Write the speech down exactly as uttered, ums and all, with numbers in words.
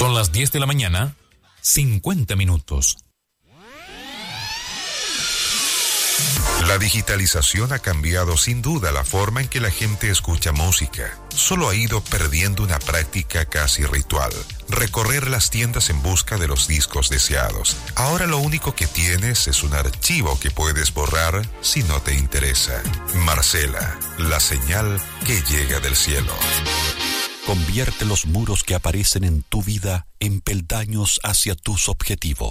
Son las diez de la mañana, cincuenta minutos. La digitalización ha cambiado sin duda la forma en que la gente escucha música. Solo ha ido perdiendo una práctica casi ritual: recorrer las tiendas en busca de los discos deseados. Ahora lo único que tienes es un archivo que puedes borrar si no te interesa. Marcela, la señal que llega del cielo. Convierte los muros que aparecen en tu vida en peldaños hacia tus objetivos.